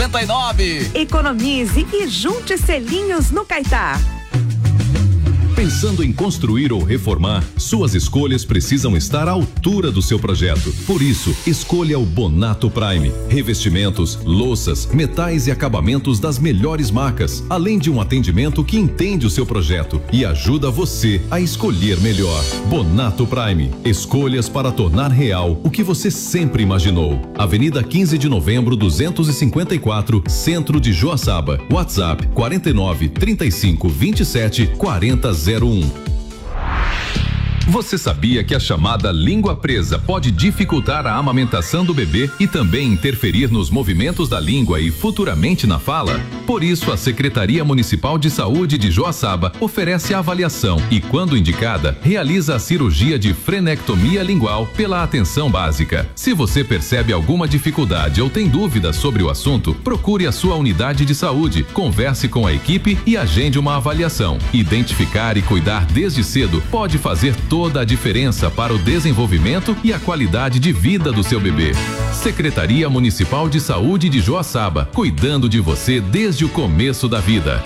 Economize e junte selinhos no Caetá. Pensando em construir ou reformar, suas escolhas precisam estar à altura do seu projeto. Por isso, escolha o Bonato Prime. Revestimentos, louças, metais e acabamentos das melhores marcas, além de um atendimento que entende o seu projeto e ajuda você a escolher melhor. Bonato Prime. Escolhas para tornar real o que você sempre imaginou. Avenida 15 de Novembro, 254, Centro de Joaçaba. WhatsApp 49 35 27 40 01. Você sabia que a chamada língua presa pode dificultar a amamentação do bebê e também interferir nos movimentos da língua e futuramente na fala? Por isso, a Secretaria Municipal de Saúde de Joaçaba oferece a avaliação e, quando indicada, realiza a cirurgia de frenectomia lingual pela atenção básica. Se você percebe alguma dificuldade ou tem dúvidas sobre o assunto, procure a sua unidade de saúde, converse com a equipe e agende uma avaliação. Identificar e cuidar desde cedo pode fazer toda a diferença para o desenvolvimento e a qualidade de vida do seu bebê. Secretaria Municipal de Saúde de Joaçaba, cuidando de você desde o começo da vida.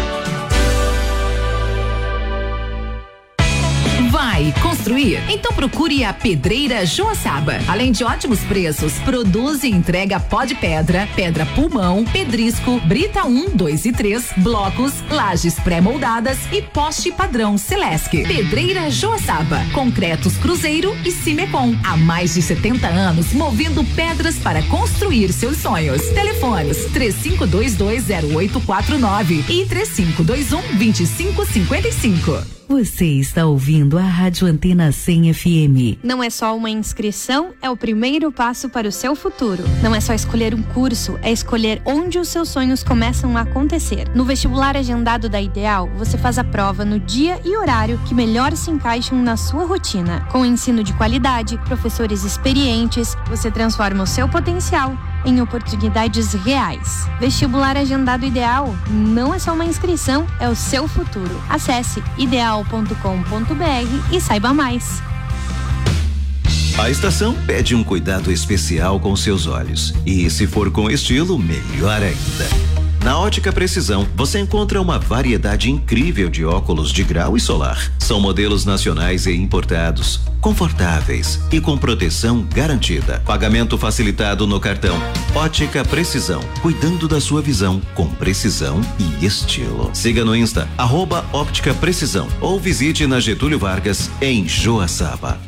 Vai construir? Então procure a Pedreira Joaçaba. Além de ótimos preços, produz e entrega pó de pedra, pedra pulmão, pedrisco, brita 1, 2 e 3, blocos, lajes pré-moldadas e poste padrão Celesc. Pedreira Joaçaba, concretos Cruzeiro e Cimecom. Há mais de 70 anos movendo pedras para construir seus sonhos. Telefones 35220849 e 3521-2555. Você está ouvindo a Rádio Antena 100 FM. Não é só uma inscrição, é o primeiro passo para o seu futuro. Não é só escolher um curso, é escolher onde os seus sonhos começam a acontecer. No vestibular agendado da Ideal, você faz a prova no dia e horário que melhor se encaixam na sua rotina. Com ensino de qualidade, professores experientes, você transforma o seu potencial em oportunidades reais. Vestibular agendado Ideal não é só uma inscrição, é o seu futuro. Acesse ideal.com.br e saiba mais. A estação pede um cuidado especial com seus olhos. E se for com estilo, melhor ainda. Na Ótica Precisão, você encontra uma variedade incrível de óculos de grau e solar. São modelos nacionais e importados, confortáveis e com proteção garantida. Pagamento facilitado no cartão. Ótica Precisão, cuidando da sua visão com precisão e estilo. Siga no Insta, @Óptica Precisão, ou visite na Getúlio Vargas, em Joaçaba.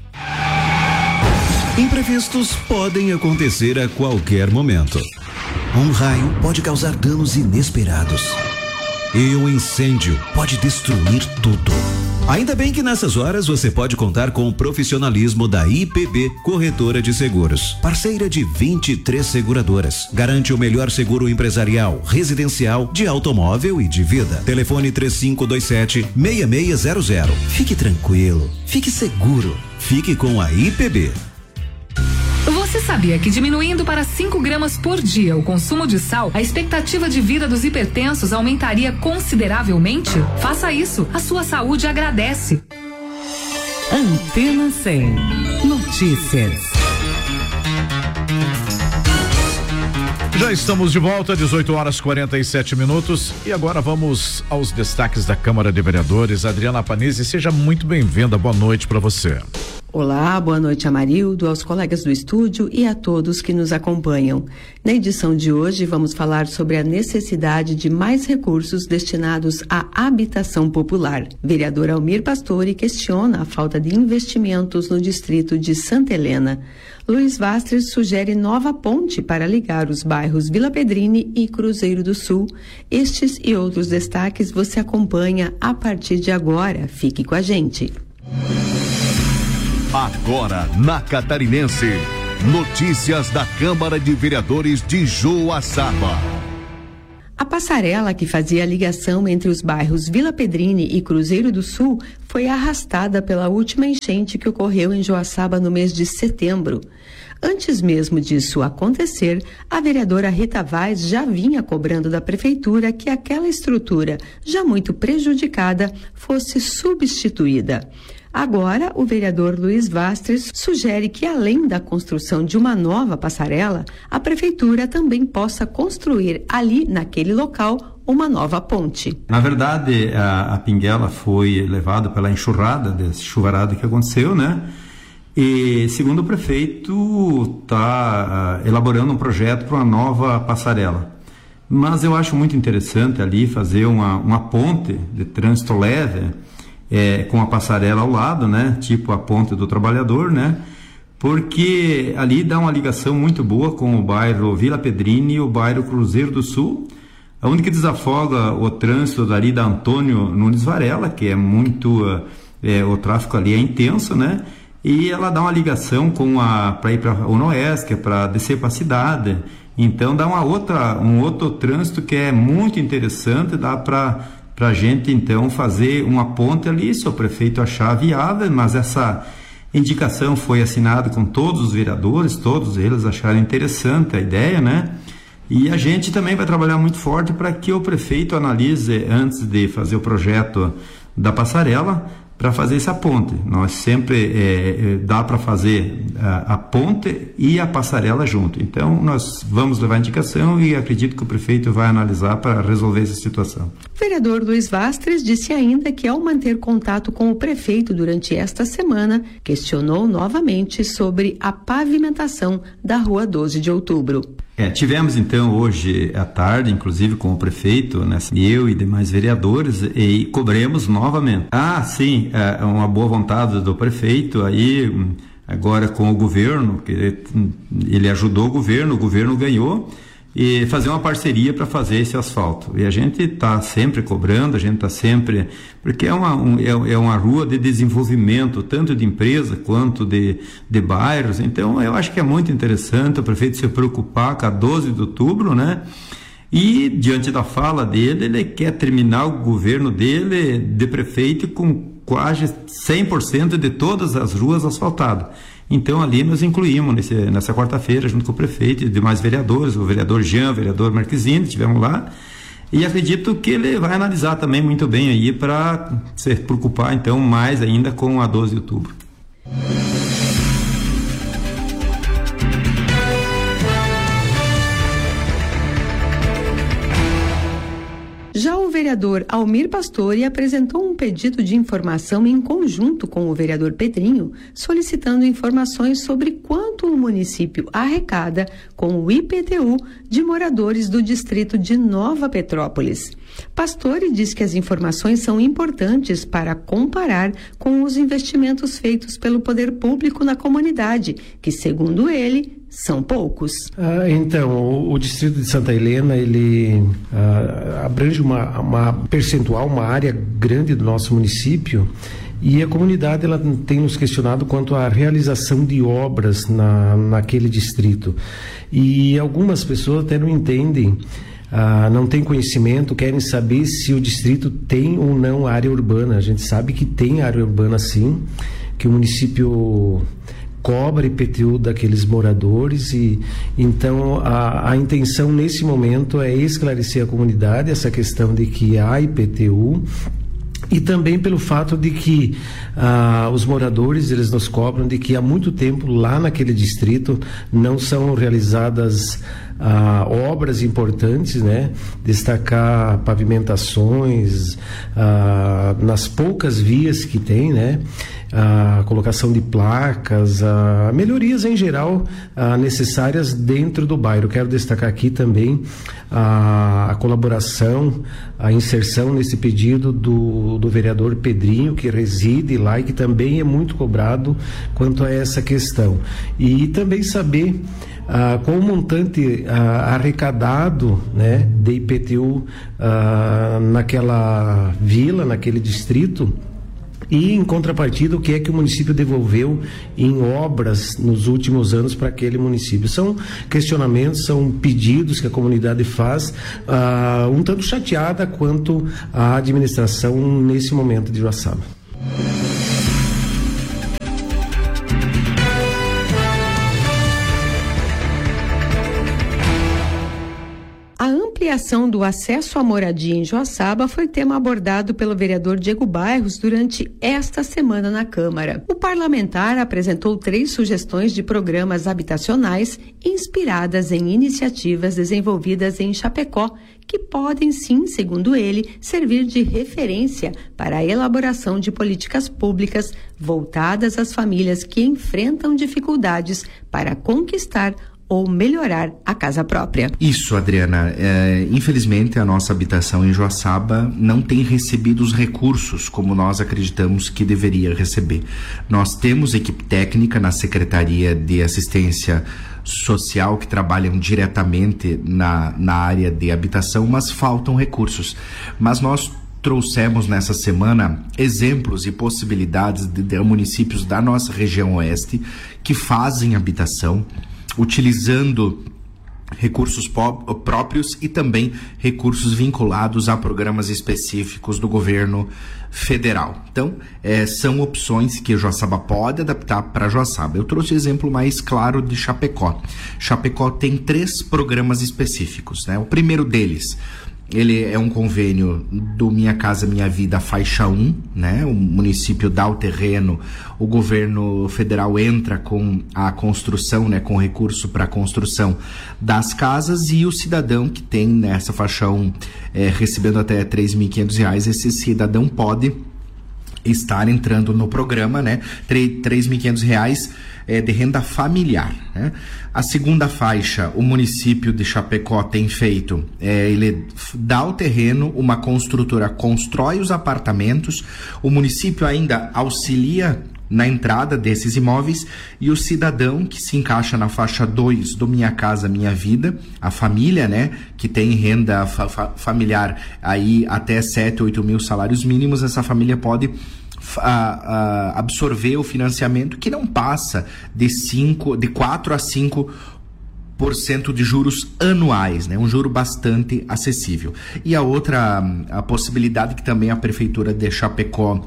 Imprevistos podem acontecer a qualquer momento. Um raio pode causar danos inesperados. E um incêndio pode destruir tudo. Ainda bem que nessas horas você pode contar com o profissionalismo da IPB Corretora de Seguros. Parceira de 23 seguradoras. Garante o melhor seguro empresarial, residencial, de automóvel e de vida. Telefone 3527-6600. Fique tranquilo, fique seguro, fique com a IPB. Você sabia que diminuindo para 5 gramas por dia o consumo de sal, a expectativa de vida dos hipertensos aumentaria consideravelmente? Faça isso, a sua saúde agradece. Antena 100. Notícias. Já estamos de volta, 18h47. E agora vamos aos destaques da Câmara de Vereadores. Adriana Panizzi, seja muito bem-vinda. Boa noite para você. Olá, boa noite, Amarildo, aos colegas do estúdio e a todos que nos acompanham. Na edição de hoje, vamos falar sobre a necessidade de mais recursos destinados à habitação popular. Vereador Almir Pastore questiona a falta de investimentos no distrito de Santa Helena. Luiz Vastres sugere nova ponte para ligar os bairros Vila Pedrini e Cruzeiro do Sul. Estes e outros destaques você acompanha a partir de agora. Fique com a gente. Agora na Catarinense, notícias da Câmara de Vereadores de Joaçaba. A passarela que fazia a ligação entre os bairros Vila Pedrini e Cruzeiro do Sul foi arrastada pela última enchente que ocorreu em Joaçaba no mês de setembro. Antes mesmo disso acontecer, a vereadora Rita Vaz já vinha cobrando da prefeitura que aquela estrutura, já muito prejudicada, fosse substituída. Agora, o vereador Luiz Vastres sugere que, além da construção de uma nova passarela, a prefeitura também possa construir ali, naquele local, uma nova ponte. Na verdade, a Pinguela foi levada pela enxurrada, desse chuvarada que aconteceu, né? E, segundo o prefeito, está elaborando um projeto para uma nova passarela. Mas eu acho muito interessante ali fazer uma ponte de trânsito leve, com a passarela ao lado, né? Tipo a ponte do trabalhador, né? Porque ali dá uma ligação muito boa com o bairro Vila Pedrini e o bairro Cruzeiro do Sul, onde que desafoga o trânsito dali da Antônio Nunes Varela, que é muito, o tráfego ali é intenso, né? E ela dá uma ligação para ir para o Onoés, que é para descer para a cidade. Então dá um outro trânsito que é muito interessante, dá para a gente então fazer uma ponte ali, se o prefeito achar viável, mas essa indicação foi assinada com todos os vereadores, todos eles acharam interessante a ideia, né? E a gente também vai trabalhar muito forte para que o prefeito analise, antes de fazer o projeto da passarela, para fazer essa ponte. Nós sempre dá para fazer a ponte e a passarela junto. Então, nós vamos levar a indicação e acredito que o prefeito vai analisar para resolver essa situação. O vereador Luiz Vastres disse ainda que, ao manter contato com o prefeito durante esta semana, questionou novamente sobre a pavimentação da Rua 12 de Outubro. Tivemos então hoje à tarde, inclusive com o prefeito, né, eu e demais vereadores, e cobremos novamente. Sim, uma boa vontade do prefeito aí, agora com o governo, que ele ajudou o governo ganhou, e fazer uma parceria para fazer esse asfalto. E a gente está sempre cobrando, a gente está sempre... Porque é uma rua de desenvolvimento, tanto de empresa quanto de bairros. Então, eu acho que é muito interessante o prefeito se preocupar com a 12 de outubro, né? E, diante da fala dele, ele quer terminar o governo dele de prefeito com quase 100% de todas as ruas asfaltadas. Então, ali nós incluímos nessa quarta-feira, junto com o prefeito e demais vereadores, o vereador Jean, o vereador Marquezine, estivemos lá, e acredito que ele vai analisar também muito bem aí para se preocupar, então, mais ainda com a 12 de outubro. Já o vereador Almir Pastore apresentou um pedido de informação em conjunto com o vereador Pedrinho, solicitando informações sobre quanto o município arrecada com o IPTU de moradores do distrito de Nova Petrópolis. Pastore diz que as informações são importantes para comparar com os investimentos feitos pelo poder público na comunidade, que, segundo ele, são poucos. Então, o distrito de Santa Helena, ele abrange uma percentual, uma área grande do nosso município, e a comunidade ela tem nos questionado quanto à realização de obras naquele distrito. E algumas pessoas até não entendem, não têm conhecimento, querem saber se o distrito tem ou não área urbana. A gente sabe que tem área urbana sim, que o município cobra IPTU daqueles moradores, e então a intenção nesse momento é esclarecer a comunidade essa questão de que há IPTU, e também pelo fato de que os moradores eles nos cobram de que há muito tempo lá naquele distrito não são realizadas obras importantes, né? Destacar pavimentações nas poucas vias que tem, né? A colocação de placas, melhorias em geral necessárias dentro do bairro. Quero destacar aqui também a colaboração, a inserção nesse pedido do vereador Pedrinho, que reside lá e que também é muito cobrado quanto a essa questão. E também saber com o montante arrecadado, né, de IPTU naquela vila, naquele distrito, e em contrapartida o que é que o município devolveu em obras nos últimos anos para aquele município. São questionamentos, são pedidos que a comunidade faz, um tanto chateada quanto a administração nesse momento de Joaçaba. A ampliação do acesso à moradia em Joaçaba foi tema abordado pelo vereador Diego Bairros durante esta semana na Câmara. O parlamentar apresentou 3 sugestões de programas habitacionais inspiradas em iniciativas desenvolvidas em Chapecó, que podem sim, segundo ele, servir de referência para a elaboração de políticas públicas voltadas às famílias que enfrentam dificuldades para conquistar ou melhorar a casa própria. Isso, Adriana. Infelizmente, a nossa habitação em Joaçaba não tem recebido os recursos como nós acreditamos que deveria receber. Nós temos equipe técnica na Secretaria de Assistência Social que trabalham diretamente na área de habitação, mas faltam recursos. Mas nós trouxemos nessa semana exemplos e possibilidades de municípios da nossa região oeste que fazem habitação, utilizando recursos próprios e também recursos vinculados a programas específicos do governo federal. Então, são opções que Joaçaba pode adaptar para Joaçaba. Eu trouxe o exemplo mais claro de Chapecó. Chapecó tem 3 programas específicos, né? O primeiro deles, ele é um convênio do Minha Casa Minha Vida faixa 1, né? O município dá o terreno, o governo federal entra com a construção, né? Com recurso para a construção das casas, e o cidadão que tem nessa faixa 1 recebendo até R$ 3.500, esse cidadão pode estar entrando no programa, né? R$ 3.500 de renda familiar, né? A segunda faixa, o município de Chapecó tem feito, ele dá o terreno, uma construtora constrói os apartamentos, o município ainda auxilia na entrada desses imóveis, e o cidadão que se encaixa na faixa 2 do Minha Casa Minha Vida, a família, né, que tem renda familiar aí até 7, 8 mil salários mínimos, essa família pode absorver o financiamento que não passa de 4 a 5% de juros anuais, né? Um juro bastante acessível. E a outra a possibilidade que também a Prefeitura de Chapecó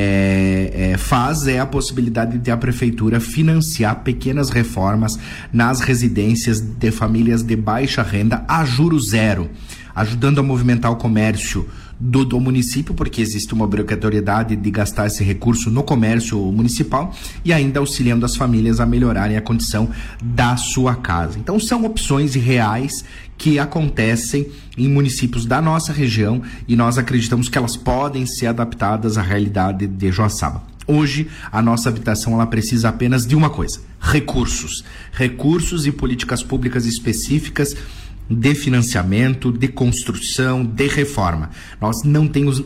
faz é a possibilidade de a Prefeitura financiar pequenas reformas nas residências de famílias de baixa renda a juro zero, ajudando a movimentar o comércio do município, porque existe uma obrigatoriedade de gastar esse recurso no comércio municipal, e ainda auxiliando as famílias a melhorarem a condição da sua casa. Então são opções reais que acontecem em municípios da nossa região, e nós acreditamos que elas podem ser adaptadas à realidade de Joaçaba. Hoje, a nossa habitação ela precisa apenas de uma coisa: recursos e políticas públicas específicas de financiamento, de construção, de reforma. Nós não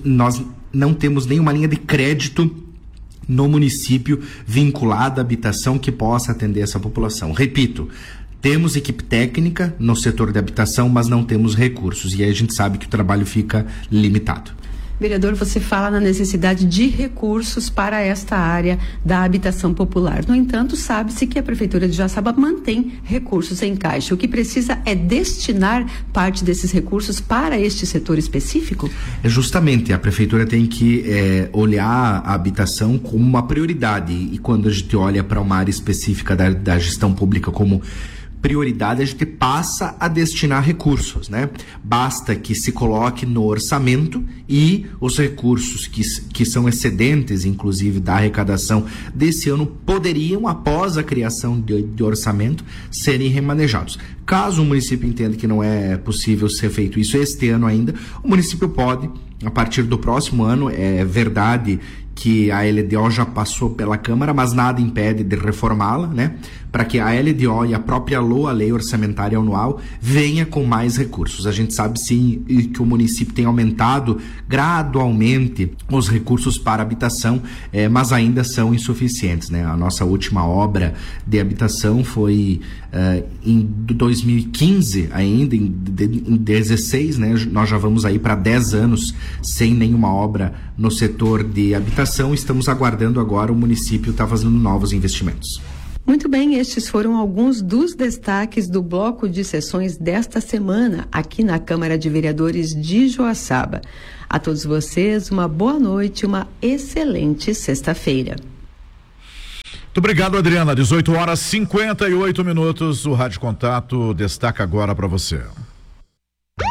temos nenhuma linha de crédito no município vinculada à habitação que possa atender essa população. Repito, temos equipe técnica no setor de habitação, mas não temos recursos, e aí a gente sabe que o trabalho fica limitado. Vereador, você fala na necessidade de recursos para esta área da habitação popular. No entanto, sabe-se que a Prefeitura de Joaçaba mantém recursos em caixa. O que precisa é destinar parte desses recursos para este setor específico? Justamente, a Prefeitura tem que olhar a habitação como uma prioridade, e quando a gente olha para uma área específica da gestão pública como prioridade, a gente passa a destinar recursos, né? Basta que se coloque no orçamento, e os recursos que são excedentes, inclusive, da arrecadação desse ano, poderiam, após a criação de orçamento, serem remanejados. Caso o município entenda que não é possível ser feito isso este ano ainda, o município pode, a partir do próximo ano, é verdade que a LDO já passou pela Câmara, mas nada impede de reformá-la, né? Para que a LDO e a própria LOA, a Lei Orçamentária Anual, venha com mais recursos. A gente sabe sim que o município tem aumentado gradualmente os recursos para habitação, mas ainda são insuficientes, né? A nossa última obra de habitação foi em 2015 ainda, em 2016, né? Nós já vamos aí para 10 anos sem nenhuma obra no setor de habitação. Estamos aguardando agora o município estar fazendo novos investimentos. Muito bem, estes foram alguns dos destaques do bloco de sessões desta semana aqui na Câmara de Vereadores de Joaçaba. A todos vocês, uma boa noite, uma excelente sexta-feira. Muito obrigado, Adriana. 18h58. O Rádio Contato destaca agora para você.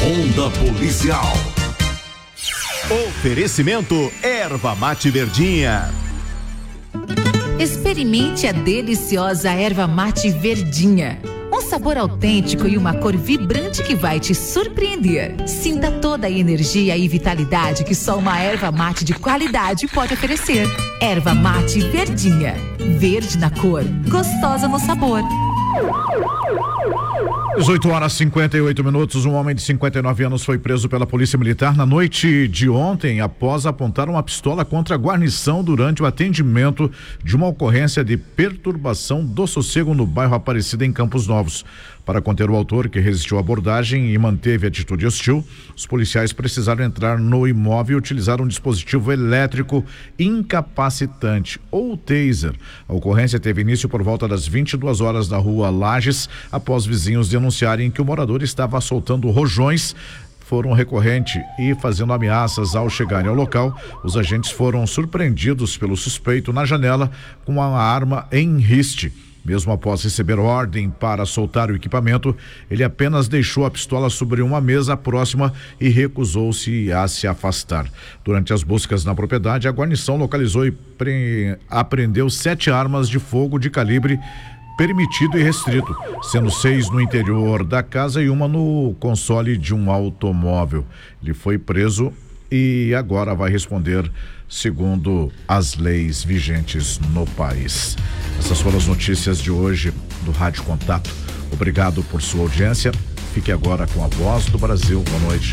Ronda Policial. Oferecimento Erva Mate Verdinha. Experimente a deliciosa erva mate verdinha. Um sabor autêntico e uma cor vibrante que vai te surpreender. Sinta toda a energia e vitalidade que só uma erva mate de qualidade pode oferecer. Erva mate verdinha. Verde na cor, gostosa no sabor. 18h58. Um homem de 59 anos foi preso pela Polícia Militar na noite de ontem após apontar uma pistola contra a guarnição durante o atendimento de uma ocorrência de perturbação do sossego no bairro Aparecida, em Campos Novos. Para conter o autor, que resistiu à abordagem e manteve atitude hostil, os policiais precisaram entrar no imóvel e utilizar um dispositivo elétrico incapacitante, ou taser. A ocorrência teve início por volta das 22 horas na rua Lages, após vizinhos denunciarem que o morador estava soltando rojões. Foram recorrente e fazendo ameaças. Ao chegarem ao local, os agentes foram surpreendidos pelo suspeito na janela com uma arma em riste. Mesmo após receber ordem para soltar o equipamento, ele apenas deixou a pistola sobre uma mesa próxima e recusou-se a se afastar. Durante as buscas na propriedade, a guarnição localizou e apreendeu 7 armas de fogo de calibre permitido e restrito, sendo 6 no interior da casa e uma no console de um automóvel. Ele foi preso e agora vai responder segundo as leis vigentes no país. Essas foram as notícias de hoje do Rádio Contato. Obrigado por sua audiência. Fique agora com a Voz do Brasil. Boa noite.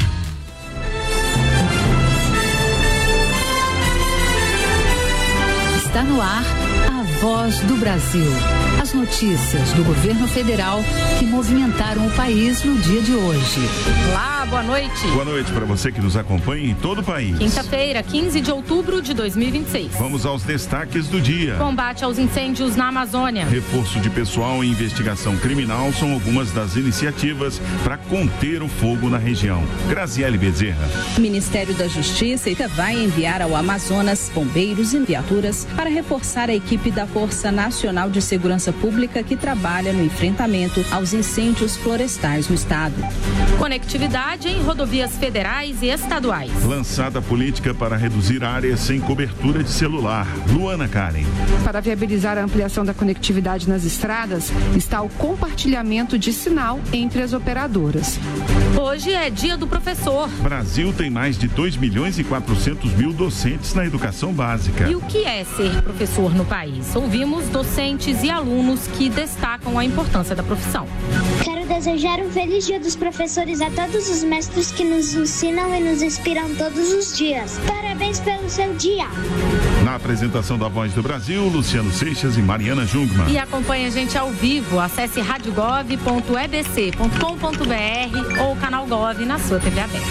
Está no ar a Voz do Brasil. As notícias do governo federal que movimentaram o país no dia de hoje. Olá, boa noite. Boa noite para você que nos acompanha em todo o país. Quinta-feira, 15 de outubro de 2026. Vamos aos destaques do dia. Combate aos incêndios na Amazônia. Reforço de pessoal em investigação criminal são algumas das iniciativas para conter o fogo na região. Graziele Bezerra. O Ministério da Justiça vai enviar ao Amazonas bombeiros e viaturas para reforçar a equipe da Força Nacional de Segurança Pública que trabalha no enfrentamento aos incêndios florestais no estado. Conectividade em rodovias federais e estaduais. Lançada a política para reduzir áreas sem cobertura de celular. Luana Karen. Para viabilizar a ampliação da conectividade nas estradas, está o compartilhamento de sinal entre as operadoras. Hoje é dia do professor. Brasil tem mais de 2.400.000 docentes na educação básica. E o que é ser professor no país? Ouvimos docentes e alunos que destacam a importância da profissão. Quero desejar um feliz dia dos professores a todos os mestres que nos ensinam e nos inspiram todos os dias. Parabéns pelo seu dia. Na apresentação da Voz do Brasil, Luciano Seixas e Mariana Jungmann. E acompanhe a gente ao vivo. Acesse radiogov.ebc.com.br ou canal Gov na sua TV aberta.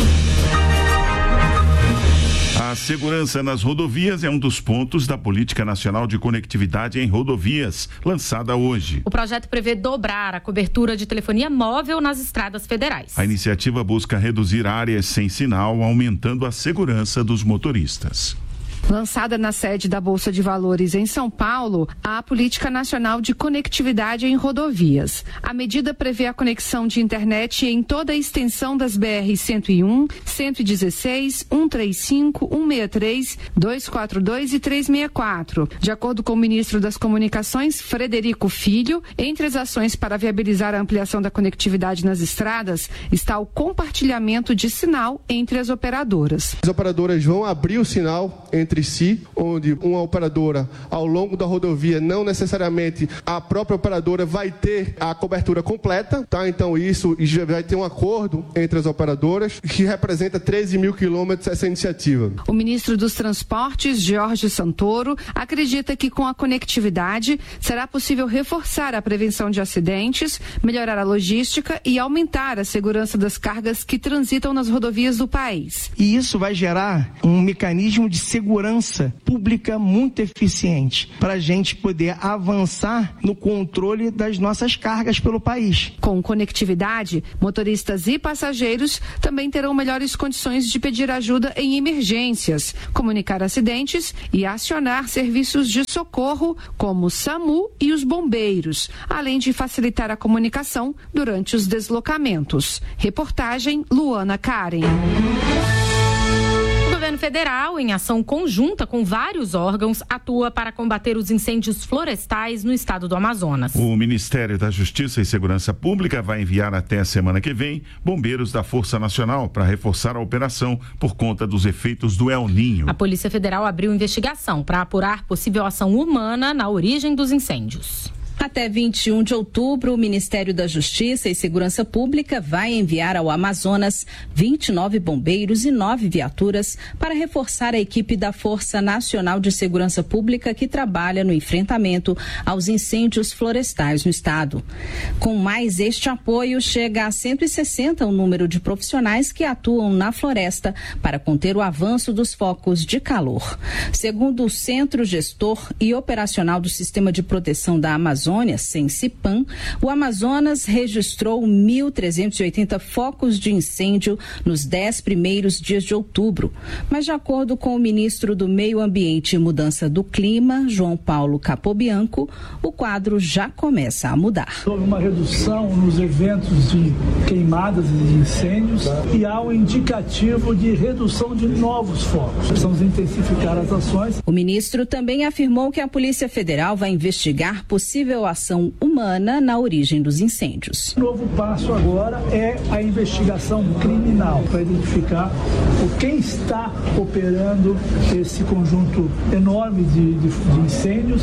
A segurança nas rodovias é um dos pontos da Política Nacional de Conectividade em Rodovias, lançada hoje. O projeto prevê dobrar a cobertura de telefonia móvel nas estradas federais. A iniciativa busca reduzir áreas sem sinal, aumentando a segurança dos motoristas. Lançada na sede da Bolsa de Valores em São Paulo, a Política Nacional de Conectividade em Rodovias. A medida prevê a conexão de internet em toda a extensão das BR-101, 116, 135, 163, 242 e 364. De acordo com o ministro das Comunicações, Frederico Filho, entre as ações para viabilizar a ampliação da conectividade nas estradas está o compartilhamento de sinal entre as operadoras. As operadoras vão abrir o sinal entre si, onde uma operadora ao longo da rodovia, não necessariamente a própria operadora vai ter a cobertura completa, tá? Então isso já vai ter um acordo entre as operadoras que representa 13 mil quilômetros essa iniciativa. O ministro dos Transportes, Jorge Santoro, acredita que com a conectividade será possível reforçar a prevenção de acidentes, melhorar a logística e aumentar a segurança das cargas que transitam nas rodovias do país. E isso vai gerar um mecanismo de segurança segurança pública muito eficiente para a gente poder avançar no controle das nossas cargas pelo país. Com conectividade, motoristas e passageiros também terão melhores condições de pedir ajuda em emergências, comunicar acidentes e acionar serviços de socorro, como o SAMU e os bombeiros, além de facilitar a comunicação durante os deslocamentos. Reportagem Luana Karen. O governo federal, em ação conjunta com vários órgãos, atua para combater os incêndios florestais no estado do Amazonas. O Ministério da Justiça e Segurança Pública vai enviar até a semana que vem bombeiros da Força Nacional para reforçar a operação por conta dos efeitos do El Niño. A Polícia Federal abriu investigação para apurar possível ação humana na origem dos incêndios. Até 21 de outubro, o Ministério da Justiça e Segurança Pública vai enviar ao Amazonas 29 bombeiros e 9 viaturas para reforçar a equipe da Força Nacional de Segurança Pública que trabalha no enfrentamento aos incêndios florestais no estado. Com mais este apoio, chega a 160 o número de profissionais que atuam na floresta para conter o avanço dos focos de calor. Segundo o Centro Gestor e Operacional do Sistema de Proteção da Amazônia, Sensipan, o Amazonas registrou 1.380 focos de incêndio nos 10 primeiros dias de outubro. Mas, de acordo com o ministro do Meio Ambiente e Mudança do Clima, João Paulo Capobianco, o quadro já começa a mudar. Houve uma redução nos eventos de queimadas e de incêndios e há um indicativo de redução de novos focos. Precisamos intensificar as ações. O ministro também afirmou que a Polícia Federal vai investigar possível ação humana na origem dos incêndios. O novo passo agora é a investigação criminal para identificar quem está operando esse conjunto enorme de incêndios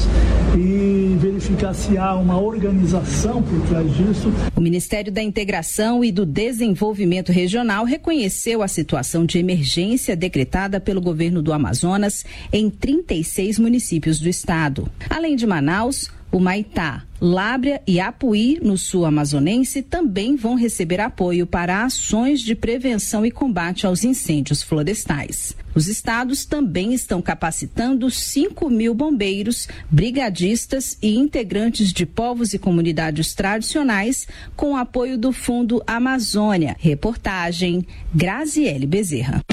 e verificar se há uma organização por trás disso. O Ministério da Integração e do Desenvolvimento Regional reconheceu a situação de emergência decretada pelo governo do Amazonas em 36 municípios do estado. Além de Manaus, Humaitá, Lábrea e Apuí, no sul amazonense, também vão receber apoio para ações de prevenção e combate aos incêndios florestais. Os estados também estão capacitando 5.000 bombeiros, brigadistas e integrantes de povos e comunidades tradicionais com o apoio do Fundo Amazônia. Reportagem Graziele Bezerra.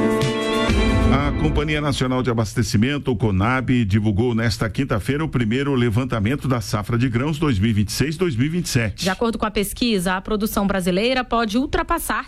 A Companhia Nacional de Abastecimento, o CONAB, divulgou nesta quinta-feira o primeiro levantamento da safra de grãos 2026-2027. De acordo com a pesquisa, a produção brasileira pode ultrapassar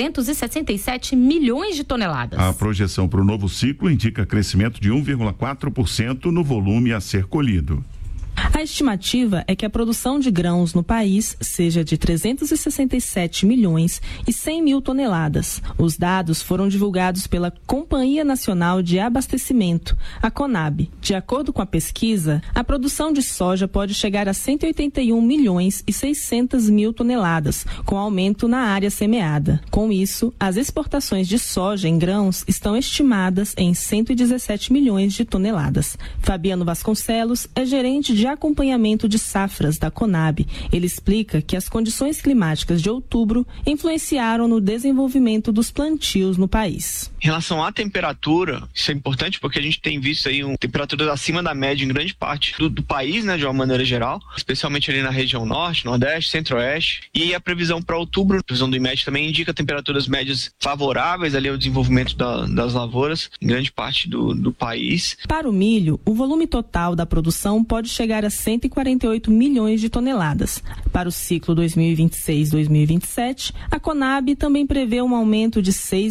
367 milhões de toneladas. A projeção para o novo ciclo indica crescimento de 1,4% no volume a ser colhido. A estimativa é que a produção de grãos no país seja de 367 milhões e 100 mil toneladas. Os dados foram divulgados pela Companhia Nacional de Abastecimento, a CONAB. De acordo com a pesquisa, a produção de soja pode chegar a 181 milhões e 600 mil toneladas, com aumento na área semeada. Com isso, as exportações de soja em grãos estão estimadas em 117 milhões de toneladas. Fabiano Vasconcelos é gerente de acompanhamento de safras da CONAB. Ele explica que as condições climáticas de outubro influenciaram no desenvolvimento dos plantios no país. Em relação à temperatura, isso é importante porque a gente tem visto aí temperaturas acima da média em grande parte do país, né, de uma maneira geral, especialmente ali na região norte, nordeste, centro-oeste. E a previsão para outubro, a previsão do IMET também indica temperaturas médias favoráveis ali ao desenvolvimento das lavouras em grande parte do país. Para o milho, o volume total da produção pode chegar a 148 milhões de toneladas. Para o ciclo 2026-2027, a CONAB também prevê um aumento de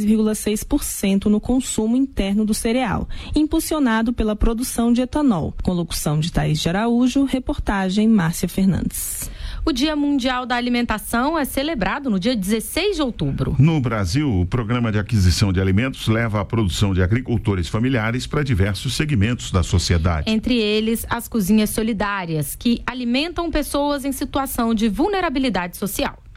6,6% no consumo interno do cereal, impulsionado pela produção de etanol. Com locução de Thaís de Araújo, reportagem Márcia Fernandes. O Dia Mundial da Alimentação é celebrado no dia 16 de outubro. No Brasil, o Programa de Aquisição de Alimentos leva a produção de agricultores familiares para diversos segmentos da sociedade. Entre eles, as cozinhas solidárias, que alimentam pessoas em situação de vulnerabilidade social.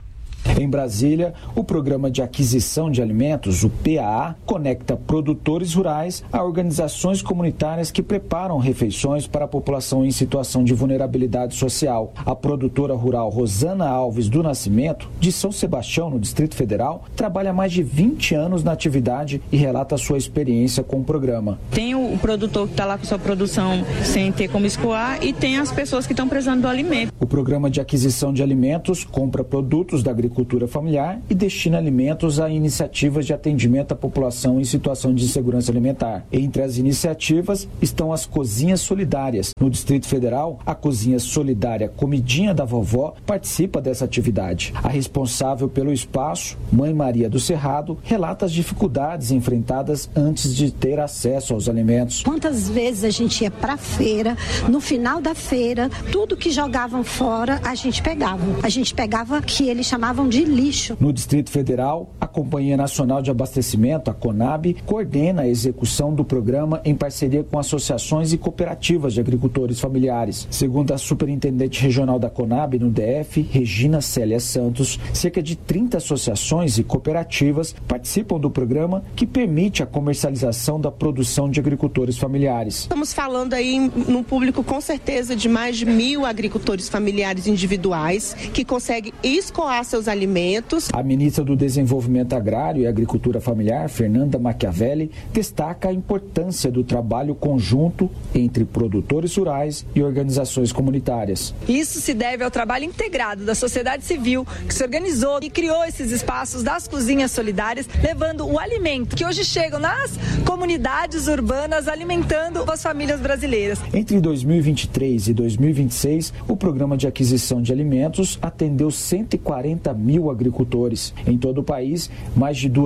Em Brasília, o Programa de Aquisição de Alimentos, o PAA, conecta produtores rurais a organizações comunitárias que preparam refeições para a população em situação de vulnerabilidade social. A produtora rural Rosana Alves do Nascimento, de São Sebastião, no Distrito Federal, trabalha há mais de 20 anos na atividade e relata a sua experiência com o programa. Tem o produtor que está lá com sua produção sem ter como escoar e tem as pessoas que estão precisando do alimento. O Programa de Aquisição de Alimentos compra produtos da agricultura familiar e destina alimentos a iniciativas de atendimento à população em situação de insegurança alimentar. Entre as iniciativas estão as cozinhas solidárias. No Distrito Federal, a cozinha solidária Comidinha da Vovó participa dessa atividade. A responsável pelo espaço, Mãe Maria do Cerrado, relata as dificuldades enfrentadas antes de ter acesso aos alimentos. Quantas vezes a gente ia para a feira, no final da feira, tudo que jogavam fora a gente pegava. A gente pegava que eles chamavam de lixo. No Distrito Federal, a Companhia Nacional de Abastecimento, a CONAB, coordena a execução do programa em parceria com associações e cooperativas de agricultores familiares. Segundo a superintendente regional da CONAB no DF, Regina Célia Santos, cerca de 30 associações e cooperativas participam do programa que permite a comercialização da produção de agricultores familiares. Estamos falando aí num público com certeza de mais de 1.000 agricultores familiares individuais que conseguem escoar seus alimentos. A ministra do Desenvolvimento Agrário e Agricultura Familiar, Fernanda Machiavelli, destaca a importância do trabalho conjunto entre produtores rurais e organizações comunitárias. Isso se deve ao trabalho integrado da sociedade civil que se organizou e criou esses espaços das cozinhas solidárias, levando o alimento que hoje chegam nas comunidades urbanas, alimentando as famílias brasileiras. Entre 2023 e 2026, o Programa de Aquisição de Alimentos atendeu 140 mil agricultores. Em todo o país, mais de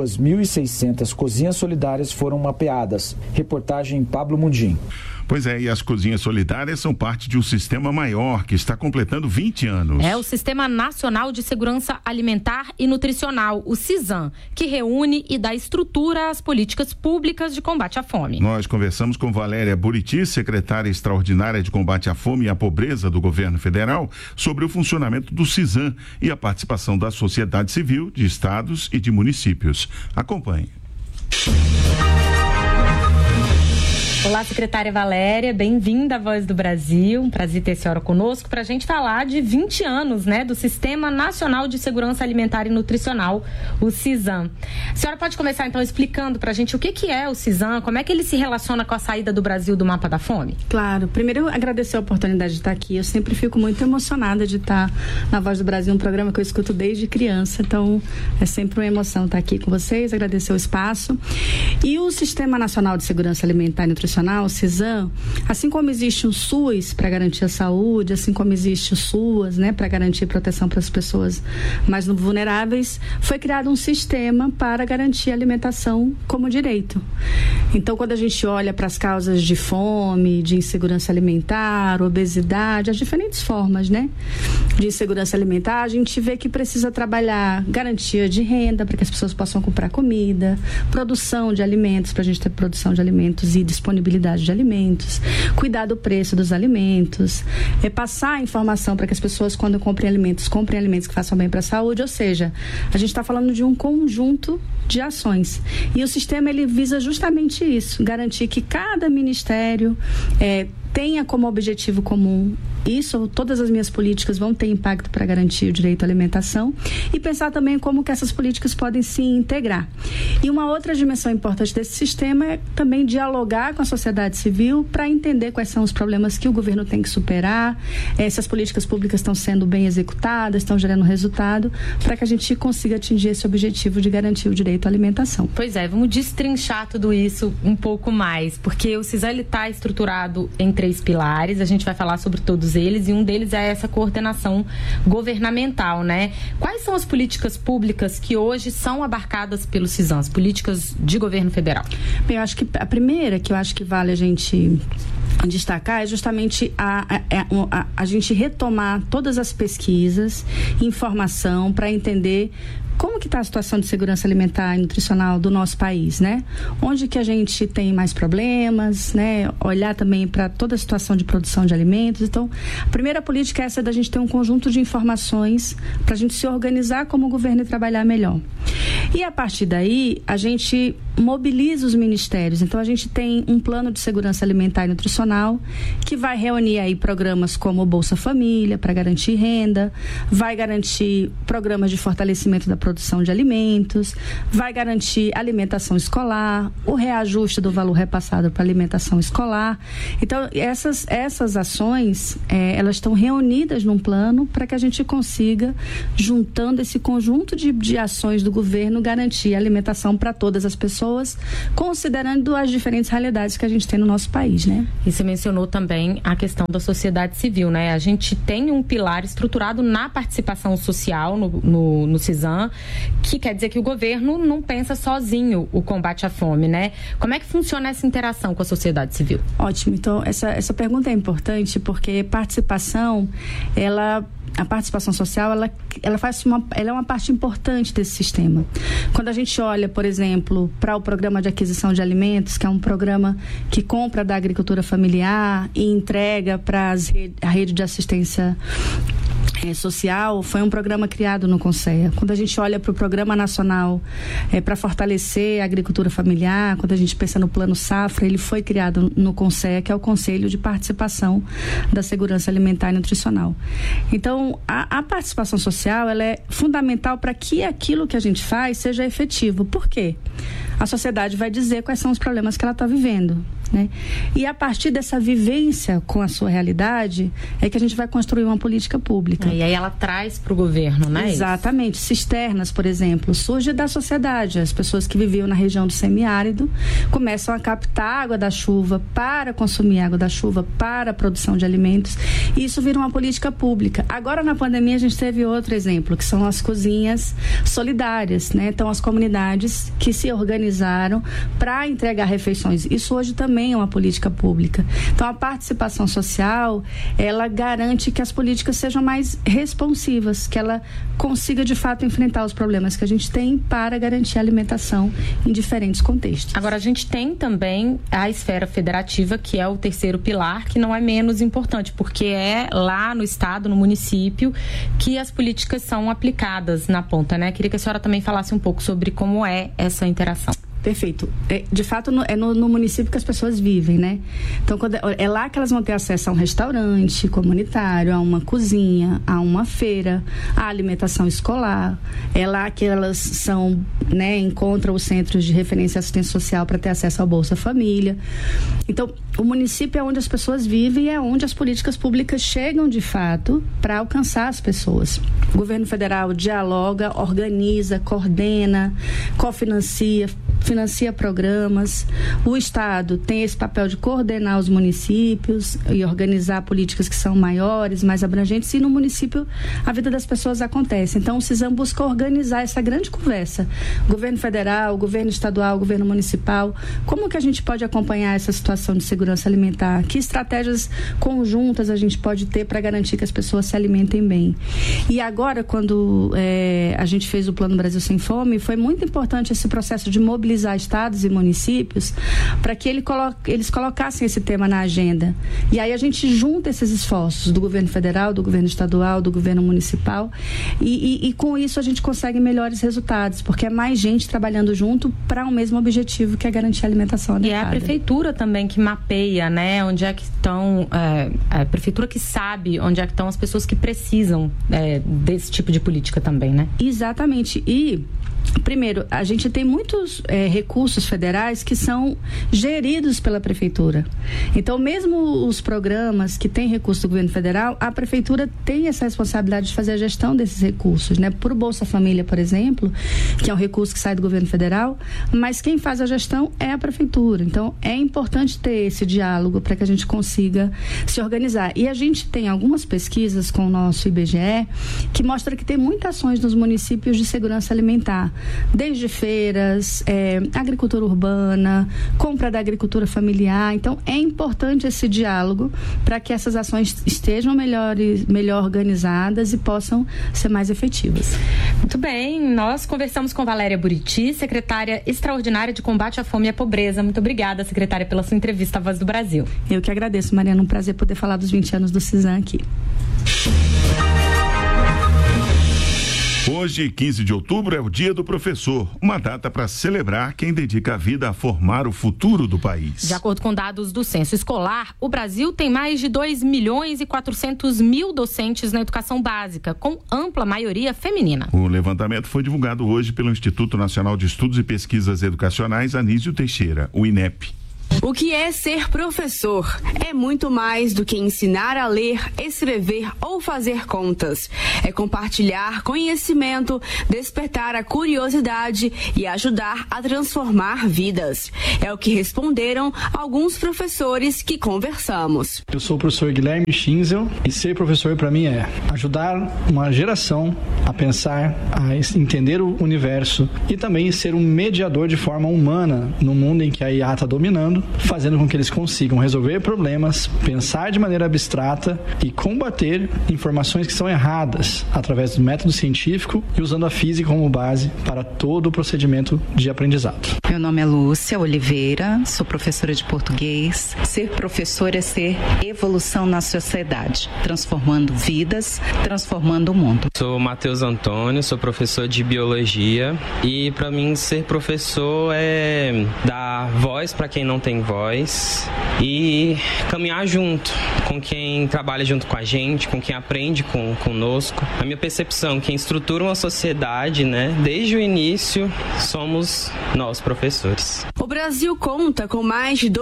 2.600 cozinhas solidárias foram mapeadas. Reportagem Pablo Mundim. Pois é, e as cozinhas solidárias são parte de um sistema maior que está completando 20 anos. É o Sistema Nacional de Segurança Alimentar e Nutricional, o CISAM, que reúne e dá estrutura às políticas públicas de combate à fome. Nós conversamos com Valéria Buriti, secretária extraordinária de combate à fome e à pobreza do governo federal, sobre o funcionamento do CISAM e a participação da sociedade civil, de estados e de municípios. Acompanhe. Olá, secretária Valéria, bem-vinda à Voz do Brasil, um prazer ter a senhora conosco para a gente falar de 20 anos, do Sistema Nacional de Segurança Alimentar e Nutricional, o CISAM. A senhora pode começar então explicando para a gente o que é o CISAM, como é que ele se relaciona com a saída do Brasil do mapa da fome? Claro, primeiro eu agradecer a oportunidade de estar aqui, eu sempre fico muito emocionada de estar na Voz do Brasil, um programa que eu escuto desde criança, então é sempre uma emoção estar aqui com vocês, agradecer o espaço. E o Sistema Nacional de Segurança Alimentar e Nutricional, o CISAM, assim como existe o SUS para garantir a saúde, assim como existe o SUAS, para garantir proteção para as pessoas mais vulneráveis, foi criado um sistema para garantir a alimentação como direito. Então, quando a gente olha para as causas de fome, de insegurança alimentar, obesidade, as diferentes formas, de insegurança alimentar, a gente vê que precisa trabalhar garantia de renda para que as pessoas possam comprar comida, produção de alimentos, para a gente ter produção de alimentos e disponibilidade de alimentos, cuidar do preço dos alimentos, passar a informação para que as pessoas, quando comprem alimentos que façam bem para a saúde, ou seja, a gente está falando de um conjunto de ações. E o sistema, ele visa justamente isso, garantir que cada ministério tenha como objetivo comum isso, todas as minhas políticas vão ter impacto para garantir o direito à alimentação e pensar também como que essas políticas podem se integrar. E uma outra dimensão importante desse sistema é também dialogar com a sociedade civil para entender quais são os problemas que o governo tem que superar, se as políticas públicas estão sendo bem executadas, estão gerando resultado, para que a gente consiga atingir esse objetivo de garantir o direito à alimentação. Pois é, vamos destrinchar tudo isso um pouco mais, porque o CISAM está estruturado em 3 pilares, a gente vai falar sobre todos eles, e um deles é essa coordenação governamental, Quais são as políticas públicas que hoje são abarcadas pelo CISAM, as políticas de governo federal? Bem, eu acho que a primeira que eu acho que vale a gente destacar é justamente a gente retomar todas as pesquisas, informação para entender como que está a situação de segurança alimentar e nutricional do nosso país, né? Onde que a gente tem mais problemas, né? Olhar também para toda a situação de produção de alimentos. Então, a primeira política é essa da gente ter um conjunto de informações para a gente se organizar como governo e trabalhar melhor. E a partir daí, a gente mobiliza os ministérios. Então, a gente tem um plano de segurança alimentar e nutricional que vai reunir aí programas como o Bolsa Família para garantir renda, vai garantir programas de fortalecimento da produção de alimentos, vai garantir alimentação escolar, o reajuste do valor repassado para alimentação escolar. Então, essas ações, elas estão reunidas num plano para que a gente consiga, juntando esse conjunto de ações do governo, garantir alimentação para todas as pessoas, considerando as diferentes realidades que a gente tem no nosso país, né? E você mencionou também a questão da sociedade civil, né? A gente tem um pilar estruturado na participação social no CISAM, que quer dizer que o governo não pensa sozinho o combate à fome, né? Como é que funciona essa interação com a sociedade civil? Ótimo. Então, essa pergunta é importante porque a participação social, ela é uma parte importante desse sistema. Quando a gente olha, por exemplo, para o programa de aquisição de alimentos, que é um programa que compra da agricultura familiar e entrega para a rede de assistência social, foi um programa criado no CONSEA. Quando a gente olha para o Programa Nacional para fortalecer a agricultura familiar, quando a gente pensa no Plano Safra, ele foi criado no CONSEA, que é o Conselho de Participação da Segurança Alimentar e Nutricional. Então, a participação social, ela é fundamental para que aquilo que a gente faz seja efetivo. Por quê? A sociedade vai dizer quais são os problemas que ela está vivendo, né? E a partir dessa vivência com a sua realidade é que a gente vai construir uma política pública. E aí ela traz para o governo, né? Exatamente. Cisternas, por exemplo, surge da sociedade. As pessoas que viviam na região do semiárido começam a captar água da chuva para consumir água da chuva para a produção de alimentos, e isso vira uma política pública. Agora, na pandemia, a gente teve outro exemplo, que são as cozinhas solidárias, né? Então, as comunidades que se organizaram para entregar refeições. Isso hoje também é uma política pública. Então, a participação social, ela garante que as políticas sejam mais responsivas, que ela consiga, de fato, enfrentar os problemas que a gente tem para garantir a alimentação em diferentes contextos. Agora, a gente tem também a esfera federativa, que é o terceiro pilar, que não é menos importante, porque é lá no estado, no município, que as políticas são aplicadas na ponta, né? Queria que a senhora também falasse um pouco sobre como é essa interação. Perfeito. De fato, é no município que as pessoas vivem, né? Então, é lá que elas vão ter acesso a um restaurante comunitário, a uma cozinha, a uma feira, a alimentação escolar. É lá que elas são, né, encontram os centros de referência e assistência social para ter acesso ao Bolsa Família. Então, o município é onde as pessoas vivem e é onde as políticas públicas chegam, de fato, para alcançar as pessoas. O governo federal dialoga, organiza, coordena, cofinancia, financia programas. O Estado tem esse papel de coordenar os municípios e organizar políticas que são maiores, mais abrangentes, e no município a vida das pessoas acontece. Então, o CISAM busca organizar essa grande conversa. Governo federal, governo estadual, governo municipal. Como que a gente pode acompanhar essa situação de segurança alimentar? Que estratégias conjuntas a gente pode ter para garantir que as pessoas se alimentem bem? E agora, quando a gente fez o Plano Brasil Sem Fome, foi muito importante esse processo de mobilização estados e municípios para que eles colocassem esse tema na agenda. E aí a gente junta esses esforços do governo federal, do governo estadual, do governo municipal, e com isso a gente consegue melhores resultados, porque é mais gente trabalhando junto para o mesmo objetivo, que é garantir a alimentação adequada. E é a prefeitura também que mapeia, né, onde é que estão, a prefeitura que sabe onde é que estão as pessoas que precisam desse tipo de política também, né? Exatamente. E primeiro, a gente tem muitos recursos federais que são geridos pela prefeitura. Então, mesmo os programas que têm recurso do governo federal, a prefeitura tem essa responsabilidade de fazer a gestão desses recursos, né? Por Bolsa Família, por exemplo, que é um recurso que sai do governo federal, mas quem faz a gestão é a prefeitura. Então, é importante ter esse diálogo para que a gente consiga se organizar. E a gente tem algumas pesquisas com o nosso IBGE que mostram que tem muitas ações nos municípios de segurança alimentar, desde feiras, agricultura urbana, compra da agricultura familiar. Então, é importante esse diálogo para que essas ações estejam melhor organizadas e possam ser mais efetivas. Muito bem, nós conversamos com Valéria Buriti, secretária extraordinária de combate à fome e à pobreza. Muito obrigada, secretária, pela sua entrevista à Voz do Brasil. Eu que agradeço, Mariana, um prazer poder falar dos 20 anos do CISAM aqui. Hoje, 15 de outubro, é o Dia do Professor, uma data para celebrar quem dedica a vida a formar o futuro do país. De acordo com dados do Censo Escolar, o Brasil tem mais de 2.400.000 docentes na educação básica, com ampla maioria feminina. O levantamento foi divulgado hoje pelo Instituto Nacional de Estudos e Pesquisas Educacionais Anísio Teixeira, o INEP. O que é ser professor? É muito mais do que ensinar a ler, escrever ou fazer contas. É compartilhar conhecimento, despertar a curiosidade e ajudar a transformar vidas. É o que responderam alguns professores que conversamos. Eu sou o professor Guilherme Schinzel e ser professor para mim é ajudar uma geração a pensar, a entender o universo e também ser um mediador de forma humana no mundo em que a IA está dominando, fazendo com que eles consigam resolver problemas, pensar de maneira abstrata e combater informações que são erradas através do método científico e usando a física como base para todo o procedimento de aprendizado. Meu nome é Lúcia Oliveira, sou professora de português. Ser professor é ser evolução na sociedade, transformando vidas, transformando o mundo. Sou Matheus Antônio, sou professor de biologia e para mim ser professor é dar voz para quem não tem voz e caminhar junto com quem trabalha junto com a gente, com quem aprende conosco. A minha percepção, quem estrutura uma sociedade, né, desde o início, somos nós, professores. O Brasil conta com mais de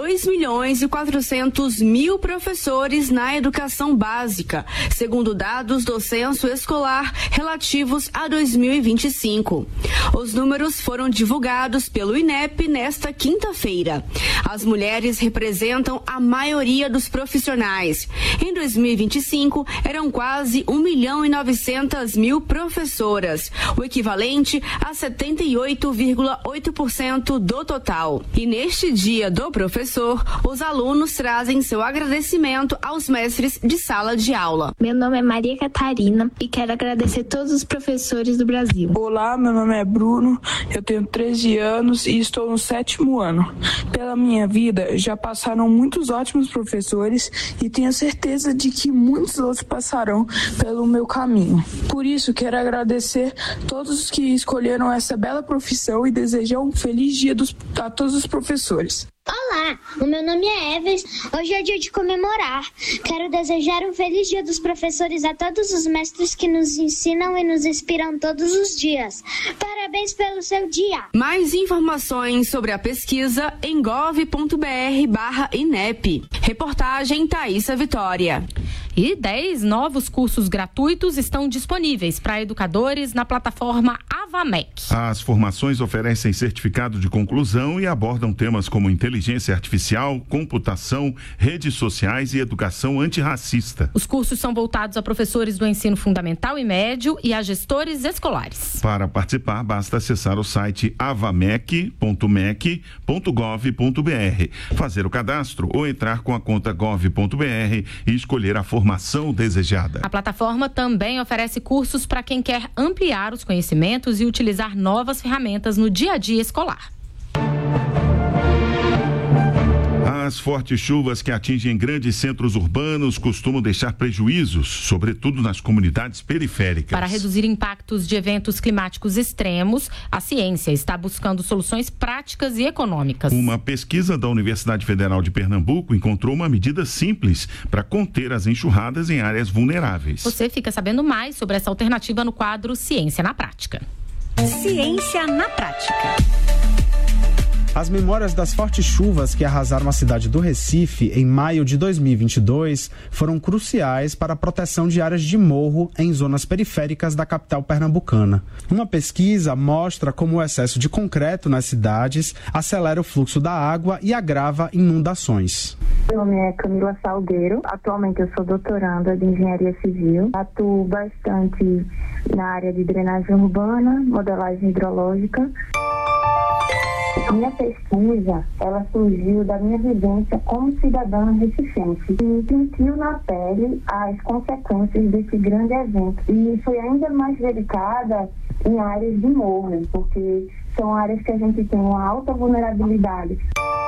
2.400.000 professores na educação básica, segundo dados do Censo Escolar relativos a 2025. Os números foram divulgados pelo INEP nesta quinta-feira. As mulheres representam a maioria dos profissionais. Em 2025, eram quase 1.900.000 professoras, o equivalente a 78,8% do total. E neste Dia do Professor, os alunos trazem seu agradecimento aos mestres de sala de aula. Meu nome é Maria Catarina e quero agradecer todos os professores do Brasil. Olá, meu nome é Bruno, eu tenho 13 anos e estou no 7º ano. Pela minha vida, já passaram muitos ótimos professores e tenho certeza de que muitos outros passarão pelo meu caminho. Por isso, quero agradecer todos que escolheram essa bela profissão e desejar um feliz dia a todos os professores. Olá, o meu nome é Evers. Hoje é dia de comemorar. Quero desejar um feliz dia dos professores a todos os mestres que nos ensinam e nos inspiram todos os dias. Parabéns pelo seu dia. Mais informações sobre a pesquisa em gov.br/INEP. Reportagem Thaísa Vitória. E 10 novos cursos gratuitos estão disponíveis para educadores na plataforma AvaMec. As formações oferecem certificado de conclusão e abordam temas como inteligência artificial, computação, redes sociais e educação antirracista. Os cursos são voltados a professores do ensino fundamental e médio e a gestores escolares. Para participar, basta acessar o site avamec.mec.gov.br, fazer o cadastro ou entrar com a conta gov.br e escolher a formação desejada. A plataforma também oferece cursos para quem quer ampliar os conhecimentos e utilizar novas ferramentas no dia a dia escolar. As fortes chuvas que atingem grandes centros urbanos costumam deixar prejuízos, sobretudo nas comunidades periféricas. Para reduzir impactos de eventos climáticos extremos, a ciência está buscando soluções práticas e econômicas. Uma pesquisa da Universidade Federal de Pernambuco encontrou uma medida simples para conter as enxurradas em áreas vulneráveis. Você fica sabendo mais sobre essa alternativa no quadro Ciência na Prática. Ciência na Prática. As memórias das fortes chuvas que arrasaram a cidade do Recife em maio de 2022 foram cruciais para a proteção de áreas de morro em zonas periféricas da capital pernambucana. Uma pesquisa mostra como o excesso de concreto nas cidades acelera o fluxo da água e agrava inundações. Meu nome é Camila Salgueiro. Atualmente eu sou doutoranda de Engenharia Civil. Atuo bastante na área de drenagem urbana, modelagem hidrológica. A minha pesquisa, ela surgiu da minha vivência como cidadã recifense e sentiu na pele as consequências desse grande evento. E foi ainda mais delicada em áreas de morro, porque são áreas que a gente tem uma alta vulnerabilidade.